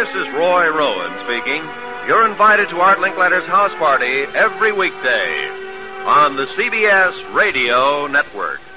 This is Roy Rowan speaking. You're invited to Art Linkletter's house party every weekday on the CBS Radio Network.